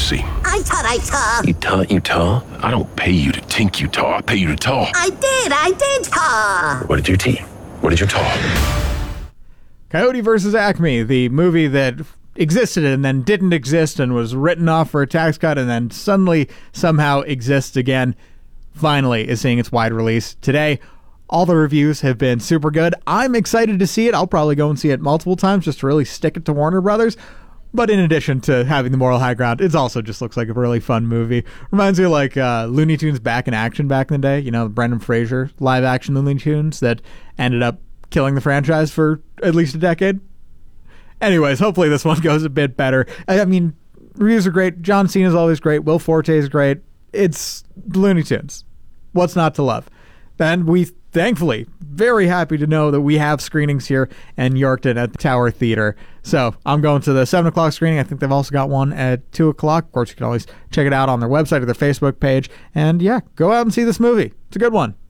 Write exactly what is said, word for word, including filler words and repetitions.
see? I taught, I taught. You taught, you taught? I don't pay you to tink you taught. I pay you to talk. I did, I did taught. What did you teach? What did you taught? Coyote versus Acme, the movie that existed and then didn't exist and was written off for a tax cut and then suddenly somehow exists again, finally is seeing its wide release today. All the reviews have been super good. I'm excited to see it. I'll probably go and see it multiple times just to really stick it to Warner Brothers. But in addition to having the moral high ground, it also just looks like a really fun movie. Reminds me of like uh, Looney Tunes Back in Action back in the day. You know, Brendan Fraser live action Looney Tunes that ended up killing the franchise for at least a decade. Anyways, hopefully this one goes a bit better. I mean, reviews are great. John Cena's always great. Will Forte is great. It's Looney Tunes. What's not to love? And we, thankfully, very happy to know that we have screenings here in Yorkton at the Tower Theater. So I'm going to the seven o'clock screening. I think they've also got one at two o'clock. Of course, you can always check it out on their website or their Facebook page. And yeah, go out and see this movie. It's a good one.